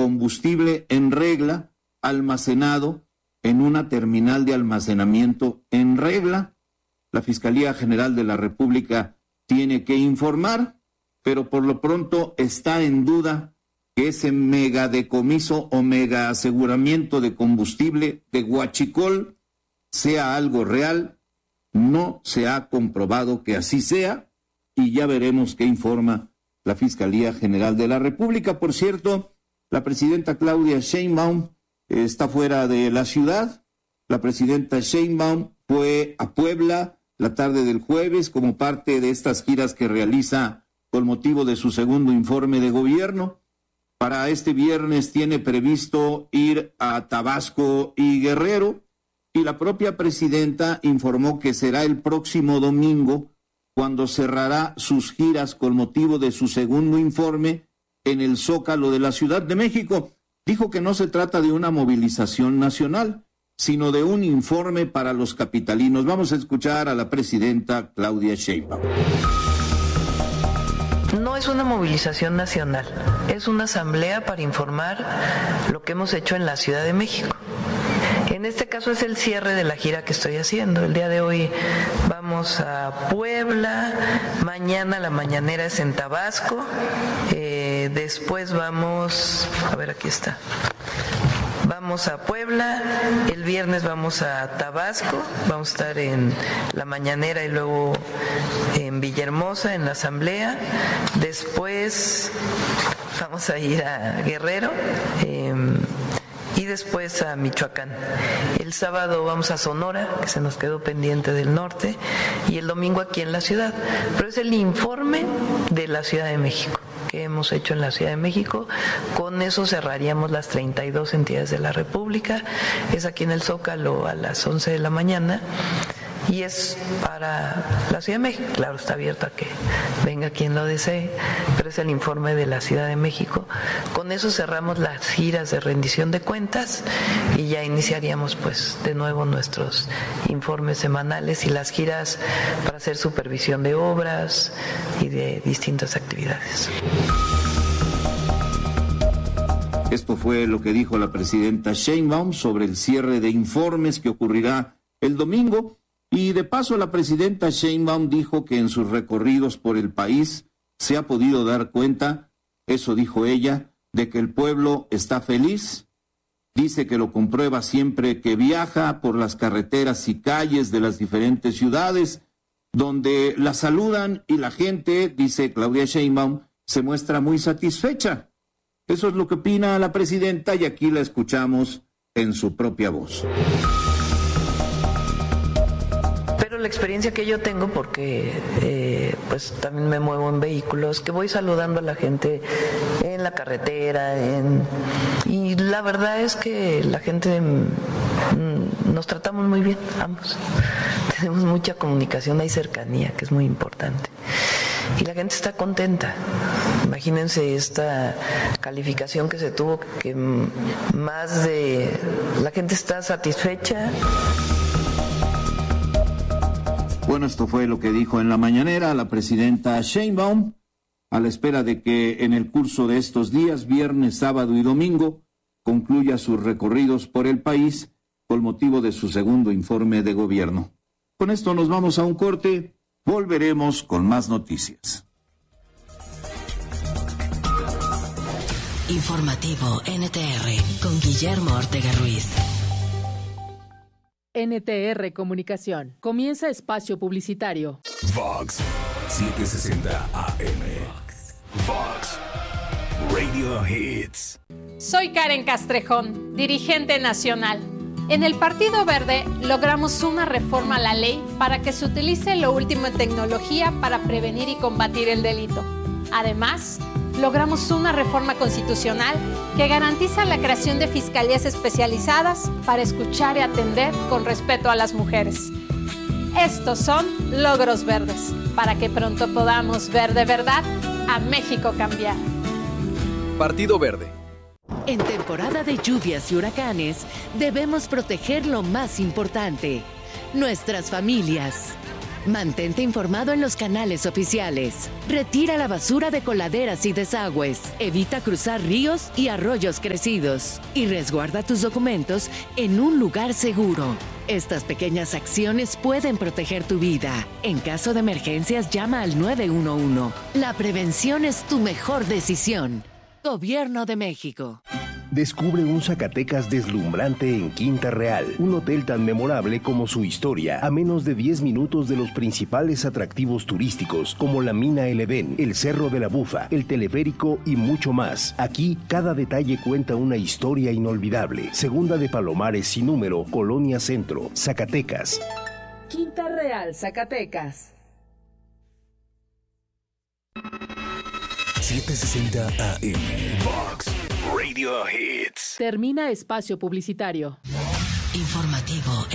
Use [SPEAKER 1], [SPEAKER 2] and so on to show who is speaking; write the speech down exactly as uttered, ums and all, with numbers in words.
[SPEAKER 1] combustible en regla, almacenado en una terminal de almacenamiento en regla. La Fiscalía General de la República tiene que informar, pero por lo pronto está en duda que ese mega decomiso o mega aseguramiento de combustible de huachicol sea algo real. No se ha comprobado que así sea y ya veremos qué informa la Fiscalía General de la República. Por cierto, la presidenta Claudia Sheinbaum está fuera de la ciudad. La presidenta Sheinbaum fue a Puebla la tarde del jueves como parte de estas giras que realiza con motivo de su segundo informe de gobierno. Para este viernes tiene previsto ir a Tabasco y Guerrero, y la propia presidenta informó que será el próximo domingo cuando cerrará sus giras con motivo de su segundo informe en el Zócalo de la Ciudad de México. Dijo que no se trata de una movilización nacional, sino de un informe para los capitalinos. Vamos a escuchar a la presidenta Claudia Sheinbaum.
[SPEAKER 2] No es una movilización nacional, es una asamblea para informar lo que hemos hecho en la Ciudad de México. En este caso es el cierre de la gira que estoy haciendo. El día de hoy vamos a Puebla, mañana la mañanera es en Tabasco, eh, después vamos, a ver, aquí está. Vamos a Puebla, el viernes vamos a Tabasco, vamos a estar en la mañanera y luego en Villahermosa, en la asamblea. Después vamos a ir a Guerrero eh, y después a Michoacán. El sábado vamos a Sonora, que se nos quedó pendiente del norte, y el domingo aquí en la ciudad. Pero es el informe de la Ciudad de México que hemos hecho en la Ciudad de México. Con eso cerraríamos las treinta y dos entidades de la República. Es aquí en el Zócalo a las once de la mañana y es para la Ciudad de México. Claro, está abierto a que venga quien lo desee, pero es el informe de la Ciudad de México. Con eso cerramos las giras de rendición de cuentas y ya iniciaríamos pues de nuevo nuestros informes semanales y las giras para hacer supervisión de obras y de distintas actividades.
[SPEAKER 1] Esto fue lo que dijo la presidenta Sheinbaum sobre el cierre de informes que ocurrirá el domingo. Y de paso, la presidenta Sheinbaum dijo que en sus recorridos por el país se ha podido dar cuenta, eso dijo ella, de que el pueblo está feliz. Dice que lo comprueba siempre que viaja por las carreteras y calles de las diferentes ciudades, donde la saludan y la gente, dice Claudia Sheinbaum, se muestra muy satisfecha. Eso es lo que opina la presidenta y aquí la escuchamos en su propia voz.
[SPEAKER 2] La experiencia que yo tengo, porque eh, pues también me muevo en vehículos, que voy saludando a la gente en la carretera, en... y la verdad es que la gente mm, nos tratamos muy bien, ambos. Tenemos mucha comunicación, hay cercanía, que es muy importante. Y la gente está contenta. Imagínense esta calificación que se tuvo, que más de... la gente está satisfecha.
[SPEAKER 1] Bueno, esto fue lo que dijo en la mañanera la presidenta Sheinbaum, a la espera de que en el curso de estos días, viernes, sábado y domingo, concluya sus recorridos por el país con motivo de su segundo informe de gobierno. Con esto nos vamos a un corte, volveremos con más noticias.
[SPEAKER 3] Informativo N T R con Guillermo Ortega Ruiz.
[SPEAKER 4] N T R Comunicación. Comienza espacio publicitario.
[SPEAKER 5] Vox setecientos sesenta A M. Vox Radio Hits.
[SPEAKER 6] Soy Karen Castrejón, dirigente nacional. En el Partido Verde logramos una reforma a la ley para que se utilice lo último en tecnología para prevenir y combatir el delito. Además, logramos una reforma constitucional que garantiza la creación de fiscalías especializadas para escuchar y atender con respeto a las mujeres. Estos son logros verdes, para que pronto podamos ver de verdad a México cambiar.
[SPEAKER 7] Partido Verde.
[SPEAKER 4] En temporada de lluvias y huracanes, debemos proteger lo más importante, nuestras familias.
[SPEAKER 3] Mantente informado en los canales oficiales. Retira la basura de coladeras y desagües. Evita cruzar ríos y arroyos crecidos. Y resguarda tus documentos en un lugar seguro. Estas pequeñas acciones pueden proteger tu vida. En caso de emergencias, llama al nueve uno uno. La prevención es tu mejor decisión. Gobierno de México.
[SPEAKER 8] Descubre un Zacatecas deslumbrante en Quinta Real, un hotel tan memorable como su historia, a menos de diez minutos de los principales atractivos turísticos como la Mina El Edén, el Cerro de la Bufa, el teleférico y mucho más. Aquí, cada detalle cuenta una historia inolvidable. Segunda de Palomares sin número, Colonia Centro, Zacatecas.
[SPEAKER 4] Quinta Real, Zacatecas.
[SPEAKER 5] setecientos sesenta A M. Vox Radio Hits.
[SPEAKER 4] Termina espacio publicitario.
[SPEAKER 3] Informativo.